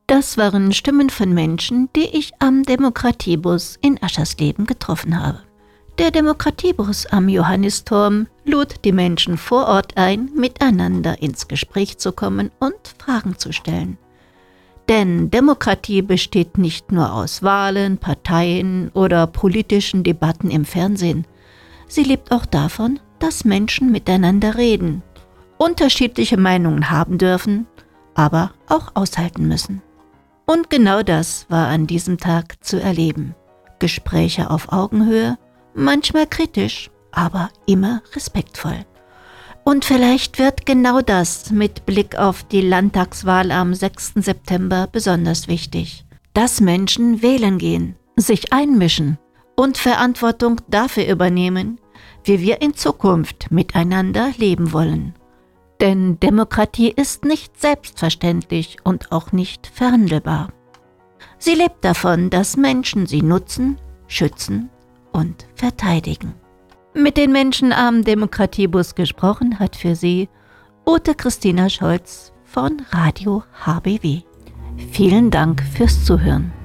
Das waren Stimmen von Menschen, die ich am Demokratiebus in Aschersleben getroffen habe. Der Demokratiebus am Johannisturm lud die Menschen vor Ort ein, miteinander ins Gespräch zu kommen und Fragen zu stellen. Denn Demokratie besteht nicht nur aus Wahlen, Parteien oder politischen Debatten im Fernsehen. Sie lebt auch davon, dass Menschen miteinander reden, unterschiedliche Meinungen haben dürfen, aber auch aushalten müssen. Und genau das war an diesem Tag zu erleben. Gespräche auf Augenhöhe, manchmal kritisch, aber immer respektvoll. Und vielleicht wird genau das mit Blick auf die Landtagswahl am 6. September besonders wichtig. Dass Menschen wählen gehen, sich einmischen und Verantwortung dafür übernehmen, wie wir in Zukunft miteinander leben wollen. Denn Demokratie ist nicht selbstverständlich und auch nicht verhandelbar. Sie lebt davon, dass Menschen sie nutzen, schützen und verteidigen. Mit den Menschen am Demokratiebus gesprochen hat für Sie Ute Christina Scholz von Radio HBW. Vielen Dank fürs Zuhören.